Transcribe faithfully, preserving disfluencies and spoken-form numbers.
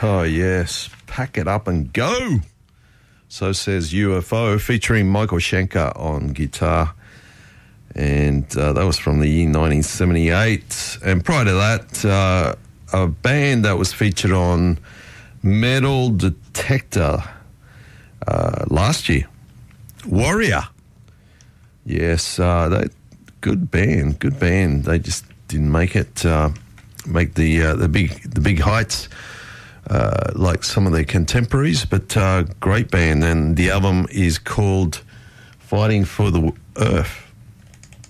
Oh, yes. Pack it up and go. So says U F O, featuring Michael Schenker on guitar. And uh, that was from the year nineteen seventy-eight. And prior to that, uh, a band that was featured on Metal Detector uh, last year, Warrior. Yes, uh, they good band, good band. They just didn't make it, uh, make the uh, the big the big heights uh, like some of their contemporaries. But uh, great band, and the album is called "Fighting for the Earth."